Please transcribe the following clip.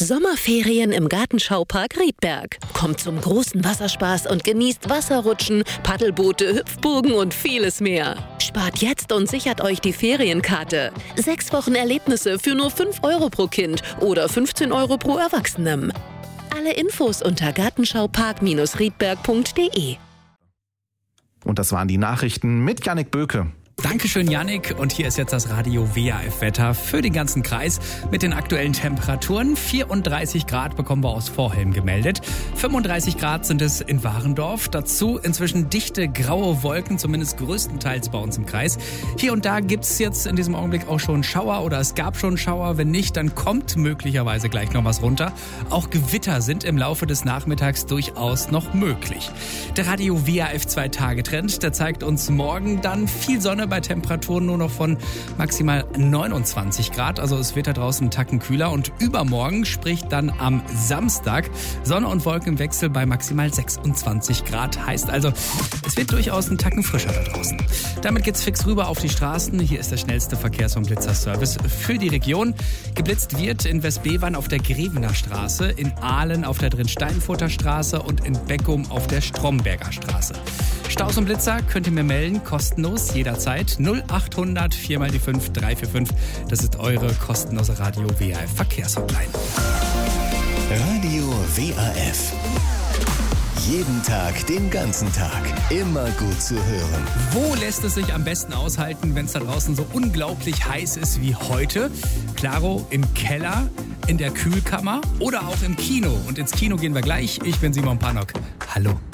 Sommerferien im Gartenschaupark Riedberg. Kommt zum großen Wasserspaß und genießt Wasserrutschen, Paddelboote, Hüpfburgen und vieles mehr. Spart jetzt und sichert euch die Ferienkarte. 6 Wochen Erlebnisse für nur 5 Euro pro Kind oder 15 Euro pro Erwachsenem. Alle Infos unter gartenschaupark-riedberg.de. Und das waren die Nachrichten mit Jannik Böke. Dankeschön, Jannik. Und hier ist jetzt das Radio WAF-Wetter für den ganzen Kreis mit den aktuellen Temperaturen. 34 Grad bekommen wir aus Vorhelm gemeldet. 35 Grad sind es in Warendorf. Dazu inzwischen dichte graue Wolken, zumindest größtenteils bei uns im Kreis. Hier und da gibt es jetzt in diesem Augenblick auch schon Schauer oder es gab schon Schauer. Wenn nicht, dann kommt möglicherweise gleich noch was runter. Auch Gewitter sind im Laufe des Nachmittags durchaus noch möglich. Der Radio WAF 2-Tage-Trend, der zeigt uns morgen dann viel Sonne bei Temperaturen nur noch von maximal 29 Grad. Also es wird da draußen einen Tacken kühler. Und übermorgen, sprich dann am Samstag, Sonne und Wolken im Wechsel bei maximal 26 Grad. Heißt also, es wird durchaus einen Tacken frischer da draußen. Damit geht's fix rüber auf die Straßen. Hier ist der schnellste Verkehrs- und Blitzerservice für die Region. Geblitzt wird in Westbevern auf der Grevener Straße, in Ahlen auf der Drin-Steinfurter Straße und in Beckum auf der Stromberger Straße. Staus und Blitzer könnt ihr mir melden, kostenlos, jederzeit. 0800 4x5 345. Das ist eure kostenlose Radio WAF Verkehrshotline. Radio WAF. Jeden Tag, den ganzen Tag. Immer gut zu hören. Wo lässt es sich am besten aushalten, wenn es da draußen so unglaublich heiß ist wie heute? Klaro, im Keller, in der Kühlkammer oder auch im Kino. Und ins Kino gehen wir gleich. Ich bin Simon Pannock. Hallo.